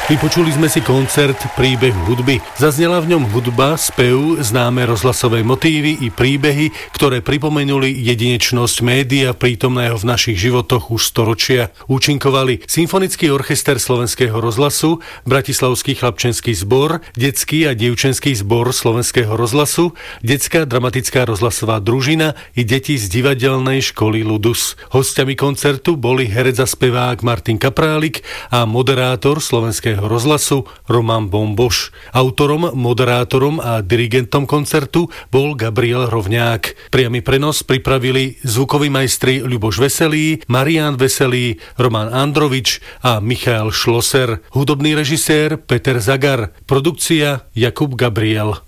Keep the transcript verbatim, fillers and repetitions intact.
Vypočuli sme si koncert Príbeh hudby. Zaznela v ňom hudba, spev, známe rozhlasové motívy i príbehy, ktoré pripomenuli jedinečnosť média prítomného v našich životoch už storočia. Účinkovali Symfonický orchester Slovenského rozhlasu, Bratislavský chlapčenský zbor, Detský a dievčenský zbor Slovenského rozhlasu, Detská dramatická rozhlasová družina i deti z divadelnej školy Ludus. Hostiami koncertu boli herec a spevák Martin Kaprálik a moderátor Slovenského rozhlasu Roman Bomboš. Autorom, moderátorom a dirigentom koncertu bol Gabriel Rovňák. Priamy prenos pripravili zvukoví majstri Ľuboš Veselý, Marián Veselý, Roman Androvič a Michael Schlosser. Hudobný režisér Peter Zagar. Produkcia Jakub Gabriel.